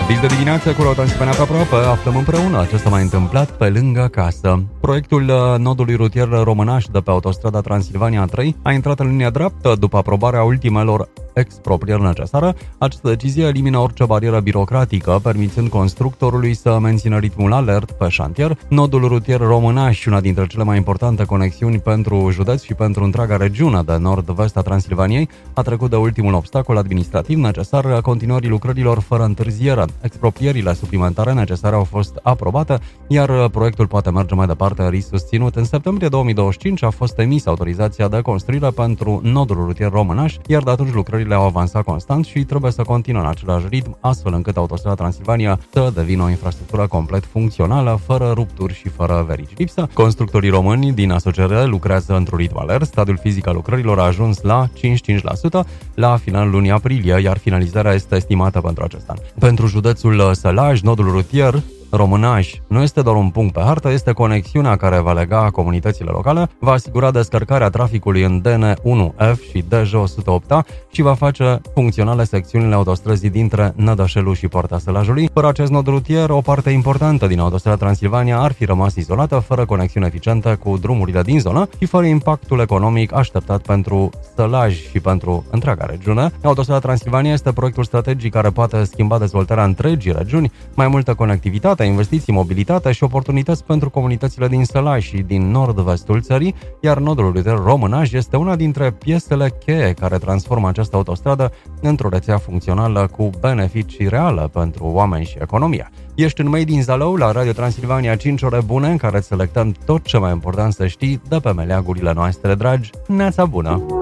Bil de dimineață cu Transilvania pe aproape, aflăm împreună ce s-a mai întâmplat pe lângă casă. Proiectul nodului rutier românaș de pe autostrada Transilvania 3 a intrat în linia dreaptă după aprobarea ultimelor exproprieri necesare. Această decizie elimină orice barieră birocratică, permițând constructorului să mențină ritmul alert pe șantier. Nodul rutier românaș, una dintre cele mai importante conexiuni pentru județ și pentru întreaga regiune de nord-vest a Transilvaniei, a trecut de ultimul obstacol administrativ necesar continuării lucrărilor fără întârziere. Expropierile suplimentare necesare au fost aprobate, iar proiectul poate merge mai departe în risc susținut. În septembrie 2025 a fost emisă autorizația de construire pentru nodul rutier românaș, iar de atunci lucrările au avansat constant și trebuie să continue în același ritm, astfel încât autostrada Transilvania să devină o infrastructură complet funcțională, fără rupturi și fără verigi lipsă. Constructorii români din asociere lucrează într-un ritm alert. Stadiul fizic al lucrărilor a ajuns la 55% la finalul lunii aprilie, iar finalizarea este estimată pentru acest an. Pentru județul Sălaj, nodul rutier românaș nu este doar un punct pe hartă, este conexiunea care va lega comunitățile locale, va asigura descărcarea traficului în DN1F și DJ108 și va face funcționale secțiunile autostrăzii dintre Nădășelu și Poarta Sălajului. Fără acest nod rutier, o parte importantă din autostrada Transilvania ar fi rămas izolată, fără conexiune eficientă cu drumurile din zonă și fără impactul economic așteptat pentru Sălaj și pentru întreaga regiune. Autostrada Transilvania este proiectul strategic care poate schimba dezvoltarea întregii regiuni, mai multă conectivitate, investiții, mobilitate și oportunități pentru comunitățile din Sălaj și din nord-vestul țării, iar nodul rutier românaș este una dintre piesele cheie care transformă această autostradă într-o rețea funcțională cu beneficii reale pentru oameni și economia. Ești în Made in Zalău la Radio Transilvania 5 ore bune în care îți selectăm tot ce mai important să știi de pe meleagurile noastre dragi. Neața bună!